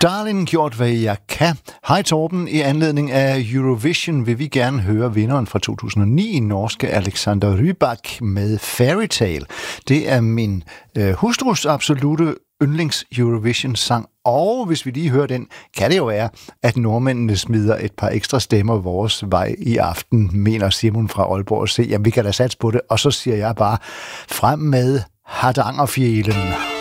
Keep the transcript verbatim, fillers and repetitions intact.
Darling, gjort hvad jeg kan. Hej Torben, i anledning af Eurovision vil vi gerne høre vinderen fra to tusind og ni, norske Alexander Rybak med Fairytale. Det er min øh, hustrus absolute yndlings Eurovision-sang, og hvis vi lige hører den, kan det jo være, at nordmændene smider et par ekstra stemmer vores vej i aften, mener Simon fra Aalborg og se, jamen vi kan da satse på det, og så siger jeg bare, frem med Hardangerfjelen.